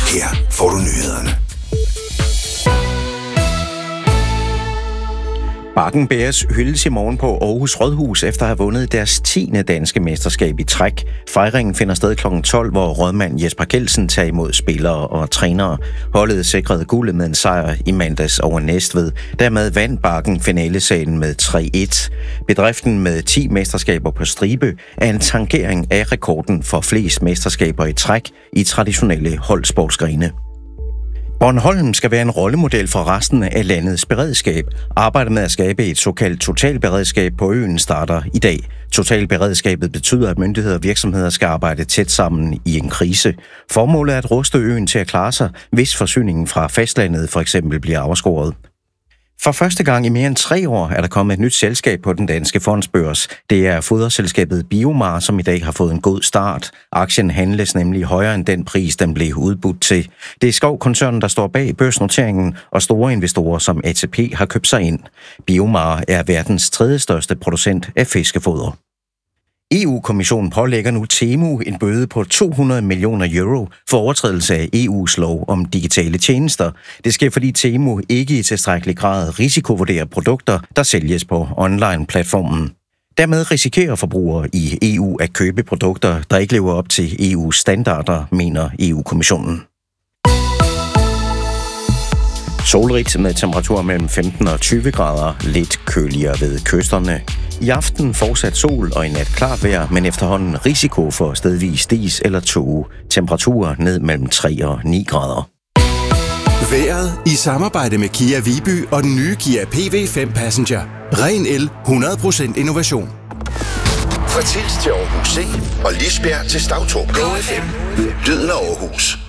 Her får du nyhederne. Bakken Bears hyldes i morgen på Aarhus Rådhus efter at have vundet deres 10. danske mesterskab i træk. Fejringen finder sted kl. 12, hvor rådmand Jesper Kjeldsen tager imod spillere og trænere. Holdet sikrede guldet med en sejr i mandags over Næstved. Dermed vandt Bakken finalesalen med 3-1. Bedriften med 10 mesterskaber på stribe er en tangering af rekorden for flest mesterskaber i træk i traditionelle holdsportsgrene. Bornholm skal være en rollemodel for resten af landets beredskab. Arbejdet med at skabe et såkaldt totalberedskab på øen starter i dag. Totalberedskabet betyder, at myndigheder og virksomheder skal arbejde tæt sammen i en krise. Formålet er at ruste øen til at klare sig, hvis forsyningen fra fastlandet for eksempel bliver afskåret. For første gang i mere end 3 år er der kommet et nyt selskab på den danske fondsbørs. Det er foderselskabet BioMar, som i dag har fået en god start. Aktien handles nemlig højere end den pris, den blev udbudt til. Det er Skov-koncernen, der står bag børsnoteringen, og store investorer som ATP har købt sig ind. BioMar er verdens 3. største producent af fiskefoder. EU-kommissionen pålægger nu Temu en bøde på 200 millioner euro for overtrædelse af EU's lov om digitale tjenester. Det sker, fordi Temu ikke i tilstrækkelig grad risikovurderer produkter, der sælges på online-platformen. Dermed risikerer forbrugere i EU at købe produkter, der ikke lever op til EU's standarder, mener EU-kommissionen. Solrigt med temperaturer mellem 15 og 20 grader, lidt køligere ved kysterne. I aften fortsat sol og i nat klart vejr, men efterhånden risiko for stedvis dis eller tåge. Temperaturer ned mellem 3 og 9 grader. Vejret i samarbejde med Kia Viby og den nye Kia PV5 Passenger. Ren el, 100% innovation. Fra Tilst til Aarhus C og Lisbjerg til Stavtrup. Go FM. Lyden af Aarhus.